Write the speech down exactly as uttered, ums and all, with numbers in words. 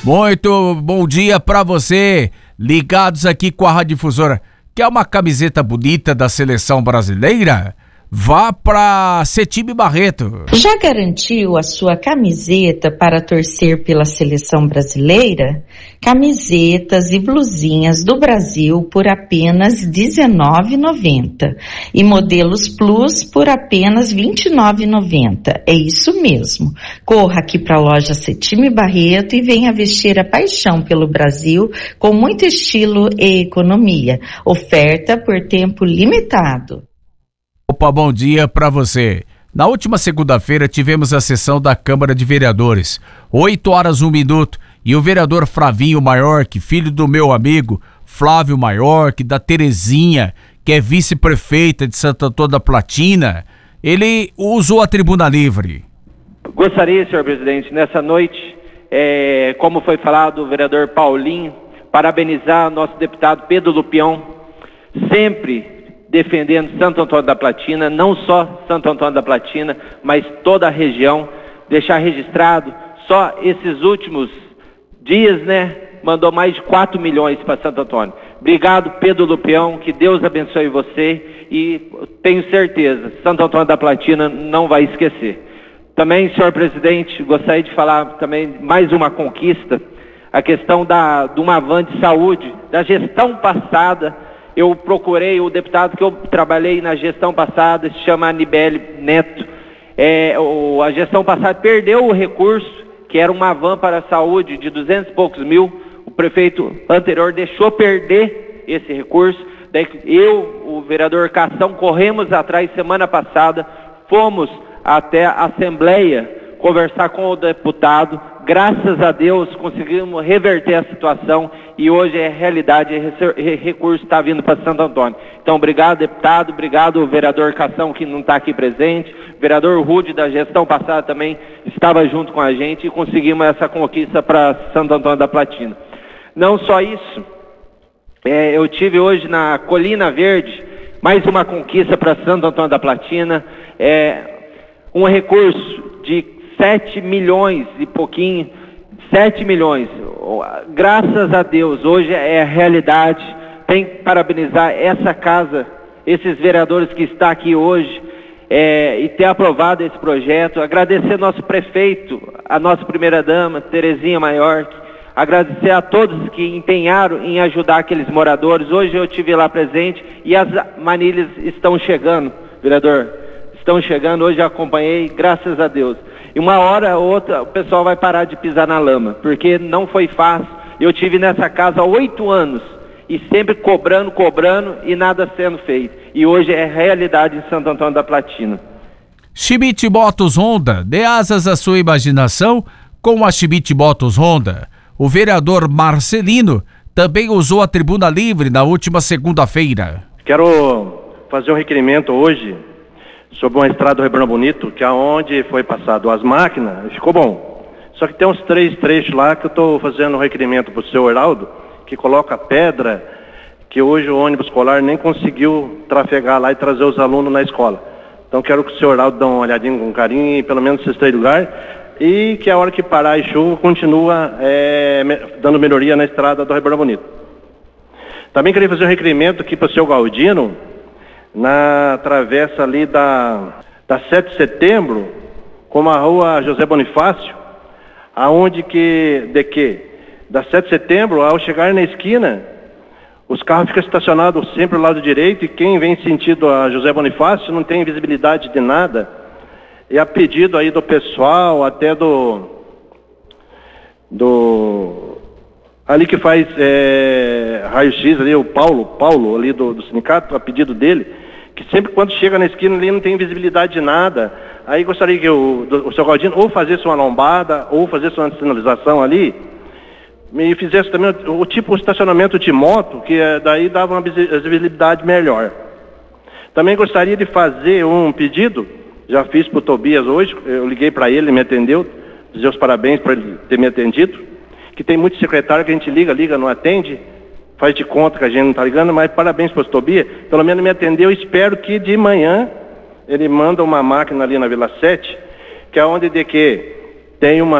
Muito bom dia pra você, ligados aqui com a Rádio Difusora. Quer uma camiseta bonita da seleção brasileira? Vá pra Cetime Barreto. Já garantiu a sua camiseta para torcer pela seleção brasileira? Camisetas e blusinhas do Brasil por apenas dezenove reais e noventa centavos e modelos Plus por apenas vinte e nove reais e noventa centavos. É isso mesmo. Corra aqui para a loja Cetime Barreto e venha vestir a paixão pelo Brasil com muito estilo e economia. Oferta por tempo limitado. Opa, bom dia pra você. Na última segunda-feira tivemos a sessão da Câmara de Vereadores, oito horas um minuto, e o vereador Flavinho Maiorque, filho do meu amigo Flávio Maiorque, da Terezinha, que é vice-prefeita de Santo Antônio da Platina, ele usou a tribuna livre. Gostaria, senhor presidente, nessa noite, é, como foi falado, o vereador Paulinho, parabenizar nosso deputado Pedro Lupião, sempre defendendo Santo Antônio da Platina, não só Santo Antônio da Platina, mas toda a região. Deixar registrado, só esses últimos dias, né, mandou mais de quatro milhões para Santo Antônio. Obrigado, Pedro Lupião, que Deus abençoe você e tenho certeza, Santo Antônio da Platina não vai esquecer. Também, senhor presidente, gostaria de falar também mais uma conquista, a questão da, de uma van de saúde, da gestão passada. Eu procurei o deputado que eu trabalhei na gestão passada, se chama Anibele Neto. É, o, a gestão passada perdeu o recurso, que era uma van para a saúde de duzentos e poucos mil. O prefeito anterior deixou perder esse recurso. Daí eu, o vereador Cação, corremos atrás semana passada, fomos até a Assembleia conversar com o deputado. Graças a Deus conseguimos reverter a situação e hoje é realidade, esse recurso está vindo para Santo Antônio. Então, obrigado, deputado, obrigado, vereador Cação, que não está aqui presente, vereador Rude, da gestão passada, também estava junto com a gente e conseguimos essa conquista para Santo Antônio da Platina. Não só isso, é, eu tive hoje na Colina Verde mais uma conquista para Santo Antônio da Platina, é, um recurso de sete milhões e pouquinho, sete milhões, graças a Deus, hoje é a realidade. Tem que parabenizar essa casa, esses vereadores que estão aqui hoje, é, e ter aprovado esse projeto, agradecer nosso prefeito, a nossa primeira-dama, Terezinha Maiorque, agradecer a todos que empenharam em ajudar aqueles moradores. Hoje eu estive lá presente e as manilhas estão chegando, vereador, estão chegando, hoje eu acompanhei, graças a Deus. E uma hora ou outra o pessoal vai parar de pisar na lama, porque não foi fácil. Eu tive nessa casa há oito anos e sempre cobrando, cobrando e nada sendo feito. E hoje é realidade em Santo Antônio da Platina. Schmidt Motos Honda, dê asas à sua imaginação com a Schmidt Motos Honda. O vereador Marcelino também usou a tribuna livre na última segunda-feira. Quero fazer um requerimento hoje sobre uma estrada do Ribeirão Bonito, que é onde foi passado as máquinas, ficou bom. Só que tem uns três trechos lá que eu estou fazendo um requerimento para o senhor Heraldo, que coloca pedra, que hoje o ônibus escolar nem conseguiu trafegar lá e trazer os alunos na escola. Então quero que o senhor Heraldo dê uma olhadinha com carinho, e pelo menos esses três lugares, e que a hora que parar a chuva continua é, dando melhoria na estrada do Ribeirão Bonito. Também queria fazer um requerimento aqui para o senhor Galdino, na travessa ali da, da sete de setembro, com a rua José Bonifácio, aonde que, de que, da sete de setembro, ao chegar na esquina, os carros ficam estacionados sempre ao lado direito, e quem vem sentido a José Bonifácio não tem visibilidade de nada. E a pedido aí do pessoal, até do, do ali que faz é, raio-x ali, o Paulo, Paulo ali do, do sindicato, a pedido dele, que sempre quando chega na esquina ali não tem visibilidade de nada. Aí gostaria que o, do, o seu Galdino ou fazesse uma lombada, ou fazesse uma sinalização ali, e fizesse também o, o tipo de estacionamento de moto, que é, daí dava uma visibilidade melhor. Também gostaria de fazer um pedido, já fiz para o Tobias hoje, eu liguei para ele, ele me atendeu, dizer os parabéns por ele ter me atendido, que tem muito secretário que a gente liga, liga, não atende, faz de conta que a gente não está ligando, mas parabéns para o Tobias, pelo menos me atendeu. Espero que de manhã ele manda uma máquina ali na Vila sete, que é onde de que tem uma